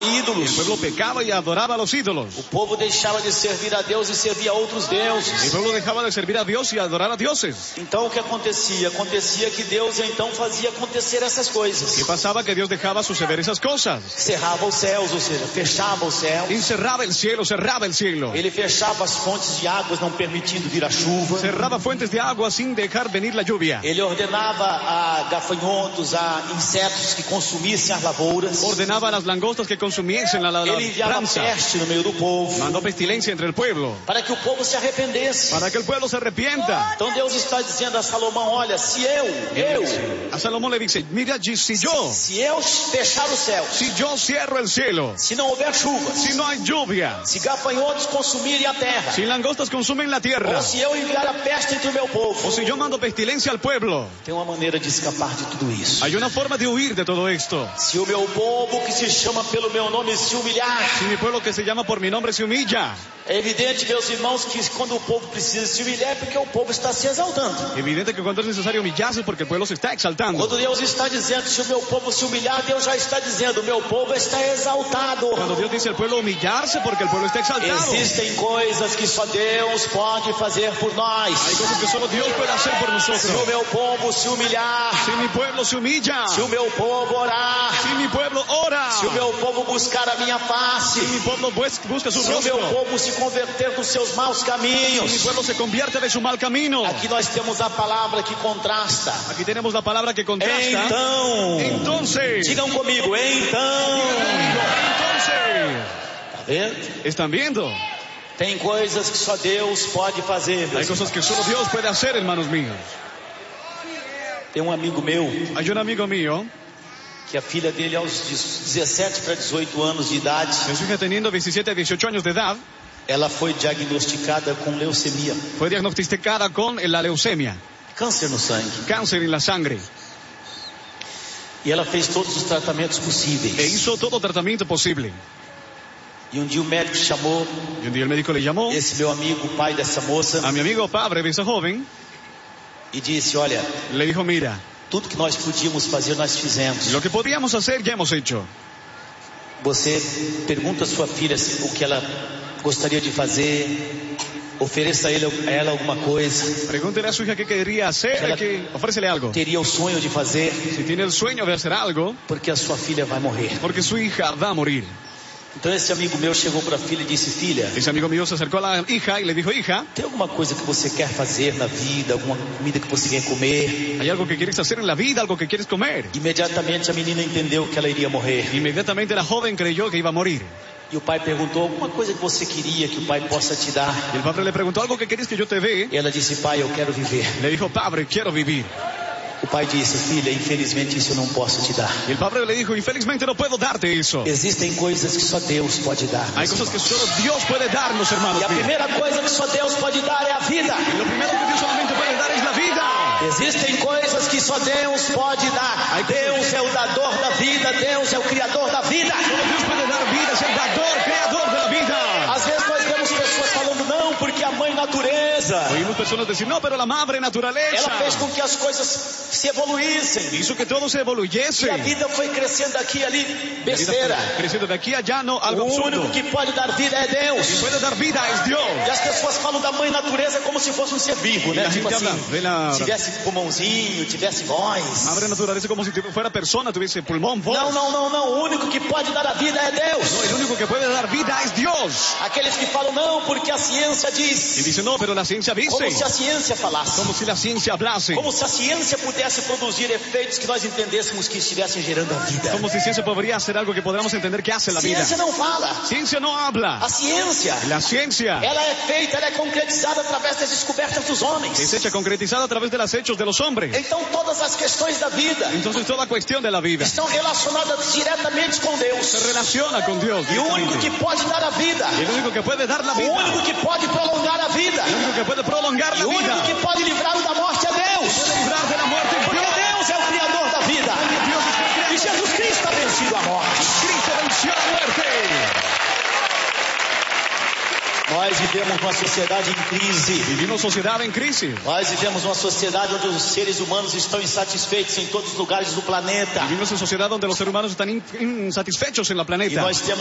ídolos. El pueblo pecaba y adoraba a los ídolos. O povo deixava de servir a Deus e servia a outros deuses. El pueblo dejaba de servir a Dios y adorar a dioses. Então o que acontecia? Acontecia que Deus então fazia acontecer essas coisas. ¿Qué pasaba? Que Dios dejaba suceder esas cosas. Cerrava os céus, ou seja, fechava os céus. Encerraba el cielo, cerraba el cielo. Ele fechava as fontes de águas, não permitindo vir a chuva. Cerraba fuentes de agua sin dejar venir la lluvia. Ele ordenava a gafanhotos, a insetos que consumissem as lavouras. Ordenaba a las langostas que consumiesen la Ele enviava labranza. peste no meio do povo. Mandó pestilencia entre el pueblo. Para que o povo se arrependesse. Para que el pueblo se arrepienta. Então Deus está dizendo a Salomão, olha, se eu A Salomón le dice, mira, si yo fechar os céus, si yo cierro el cielo, se não houver chuvas, si no hay lluvia, se gafanhotos consumirem a terra, si langostas consumen la tierra, ou se eu enviar a peste entre o meu povo, o si yo mando pestilencia al pueblo, tem uma maneira de escapar de tudo isso. hay una forma de huir de todo esto. Se o meu povo que se chama pelo meu nome se humilhar, Si mi pueblo que se llama por mi nombre se humilla, é evidente, meus irmãos, que quando o povo precisa se humilhar é porque o povo está se exaltando. evidente que cuando es necesario humillarse porque el pueblo se está exaltando. Quando Deus está dizendo, se o meu povo se humilhar, Deus já está dizendo, o meu povo está exaltado. Cuando Dios dice al pueblo humillarse porque el pueblo está exaltado. Existem coisas que só Deus pode fazer por nós. Hay cosas que solo Dios puede hacer por Se o nosotros. meu povo se humilhar, Si mi pueblo se humilla, se o meu povo orar, si mi pueblo ora, se o meu povo buscar a minha face, si mi pueblo busca su se o meu rostro, povo se converter dos seus maus si mi caminhos. pueblo se convierte de su mal camino. Aqui nós temos a palavra que contrasta. Aquí tenemos la palabra que contrasta. Então, Entonces, digam comigo, então. entonces, Tá vendo? ¿están viendo? Tem coisas que só Deus pode fazer. Hay cosas que solo Dios puede hacer, hermanos míos. Tem um amigo meu Hay un amigo mío que a filha dele aos 17 para 18 anos de idade, que su hija teniendo 17 a 18 años de edad, ela foi diagnosticada com leucemia, fue diagnosticada con la leucemia, câncer no sangue. cáncer en la sangre, E ela fez todos os tratamentos e possíveis. hizo todo tratamiento posible. E um dia o médico chamou Y un día el médico le llamó esse meu amigo, o pai dessa moça, a mi amigo padre de esa joven, e disse, olha, le dijo, mira, tudo que nós podíamos fazer, nós fizemos. lo que podíamos hacer ya hemos hecho. Você pergunta a sua filha o que ela gostaria de fazer, ofereça a ela alguma coisa, Pregúntele a su hija qué querría hacer, que ofrécele algo. teria o sonho de fazer, Si tiene el sueño de hacer algo, porque a sua filha vai morrer. porque su hija va a morir. Então esse amigo meu chegou para a filha e disse, filha, Ese amigo mío se acercó a la hija y le dijo, hija, tem alguma coisa que você quer fazer na vida, alguma comida que você quer comer? ¿hay algo que quieres hacer en la vida, algo que quieres comer? Imediatamente a menina entendeu que ela iria morrer. Inmediatamente la joven creyó que iba a morir. E o pai perguntou, alguma coisa que você queria que o pai possa te dar? Y el padre le preguntó, ¿algo que quieres que yo te dé? E ela disse, pai, eu quero viver. Le dijo, padre, quiero vivir. O pai disse, filha, infelizmente isso eu não posso te dar. Y el padre le dijo, infelizmente no puedo darte eso. Existem coisas que só Deus pode dar. Hay cosas que solo Dios puede darnos, hermanos E a míos. primeira coisa que só Deus pode dar é a vida. Y lo primero que Dios solamente puede dar es la vida. Existem coisas que só Deus pode dar. Deus é o dador da vida, Deus é o criador da vida. Solo Dios puede dar vida, es el dador, creador de la vida. Às vezes nós vemos pessoas falando, não, porque a mãe natureza, Oímos personas decir, no, pero la madre naturaleza ela fez com que as coisas se evoluíssem. hizo que todo se evoluyese. E a vida foi crescendo aqui e ali, besteira. Creciendo de aquí a allá, no, algo O absurdo. único que pode dar vida é Deus. Quien puede dar vida es Dios. E as pessoas falam da mãe natureza como se fosse um ser vivo, né? La Tipo gente assim, habla de la tivesse pulmãozinho, tivesse voz. madre naturaleza como si fuera persona, tuviese pulmón, voz. Não. O único que pode dar a vida é Deus. No, el único que puede dar vida es Dios. Aqueles que falam, não, porque a ciência Y diz. dice, no, pero la ciencia dice. Como se a ciência falasse. Como si la ciencia hablase. Como se a ciência pudesse produzir efeitos que nós entendêssemos que estivessem gerando a vida. Como si ciencia podría hacer algo que podamos entender que hace la vida. Ciência não fala. Ciencia no habla. A ciência, La ciencia ela é feita, ela é concretizada através das descobertas dos homens. es hecha concretizada a través de los hechos de los hombres. Então todas as questões da vida Entonces toda cuestión de la vida estão relacionadas diretamente com Deus. se relaciona con Dios. E o único que pode dar a vida, Y el único que puede dar la o vida, único que pode prolongar a vida, el único que puede prolongar e la o único vida, que pode livrá-lo da morte é Deus. puede librar de la muerte es Porque Dios. Deus é o Criador da vida. Dios es el E creador. Jesus Cristo ha vencido a morte. Cristo venció la muerte. Nós vivemos uma sociedade em crise. Vivimos sociedad en crisis. Nós vivemos uma sociedade onde os seres humanos estão insatisfeitos em todos os lugares do planeta. Vivimos en sociedad donde los seres humanos están insatisfechos en la E planeta. nós temos